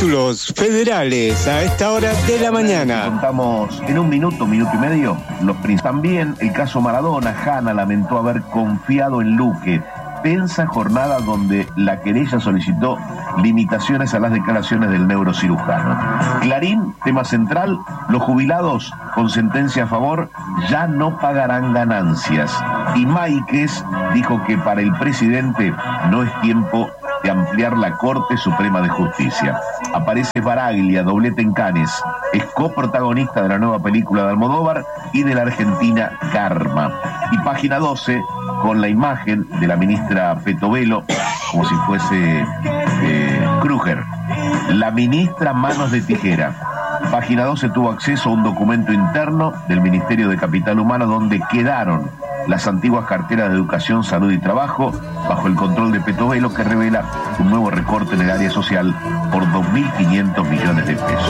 títulos federales a esta hora de la mañana. Contamos en un minuto y medio los principales. También el caso Maradona. Hanna lamentó haber confiado en Luque. Tensa jornada donde la querella solicitó limitaciones a las declaraciones del neurocirujano. Clarín, tema central: los jubilados con sentencia a favor ya no pagarán ganancias. Y Máiquez dijo que para el presidente no es tiempo de ampliar la Corte Suprema de Justicia. Aparece Baraglia, doblete en Cannes, es coprotagonista de la nueva película de Almodóvar y de la argentina Karma. Y página 12, con la imagen de la ministra Petovelo, como si fuese Kruger. La ministra manos de tijera. Página 12 tuvo acceso a un documento interno del Ministerio de Capital Humano donde quedaron las antiguas carteras de Educación, Salud y Trabajo bajo el control de Petovelo, que revela un nuevo recorte en el área social por 2.500 millones de pesos.